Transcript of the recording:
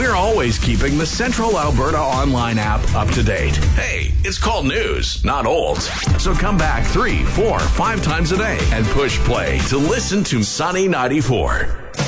We're always keeping the Central Alberta online app up to date. Hey, it's called news, not old. So come back 3, 4, 5 times a day and push play to listen to Sunny 94.